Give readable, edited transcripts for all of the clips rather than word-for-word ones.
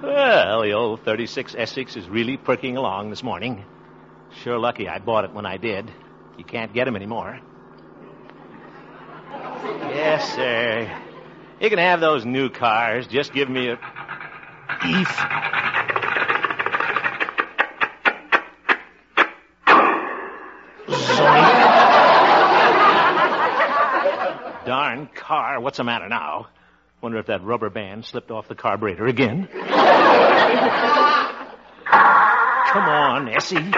Well, the old 36 Essex is really perking along this morning. Sure lucky I bought it when I did. You can't get 'em anymore. Yes, sir. You can have those new cars. Just give me a... Thief. Darn car. What's the matter now? Wonder if that rubber band slipped off the carburetor again. Come on, Essie.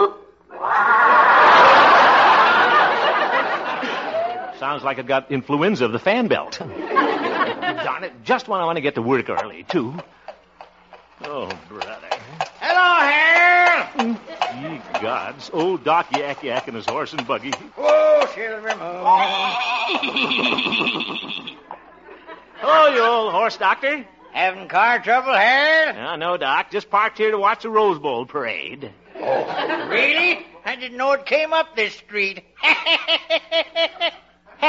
Sounds like it got influenza of the fan belt. Darn it, just when I want to get to work early, too. Oh, brother. Hello, Harold. Ye gods. Old Doc Yak Yak and his horse and buggy. Whoa, Silver Moon. Hello, you old horse doctor. Having car trouble, Harold? No, Doc. Just parked here to watch the Rose Bowl parade. Oh, really? I didn't know it came up this street. Be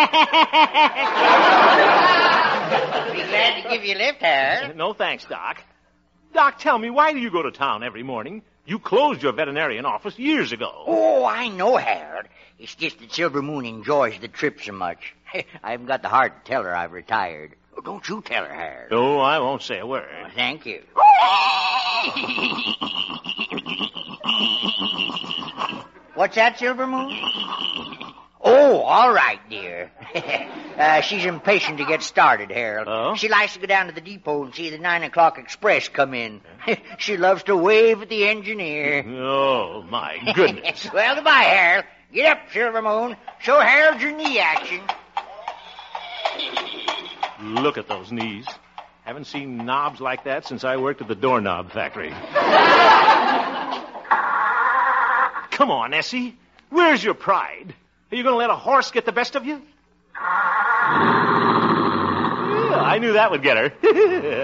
glad to give you a lift, Harold. No, thanks, Doc. Doc, tell me, why do you go to town every morning? You closed your veterinarian office years ago. Oh, I know, Harold. It's just that Silver Moon enjoys the trip so much. I haven't got the heart to tell her I've retired. Oh, don't you tell her, Harold. Oh, I won't say a word. Well, thank you. What's that, Silver Moon? Oh, all right, dear. She's impatient to get started, Harold. Oh? She likes to go down to the depot and see the 9 o'clock express come in. She loves to wave at the engineer. Oh, my goodness. Well, goodbye, Harold. Get up, Silver Moon. Show Harold your knee action. Look at those knees. Haven't seen knobs like that since I worked at the doorknob factory. Come on, Essie. Where's your pride? Are you going to let a horse get the best of you? Yeah, I knew that would get her.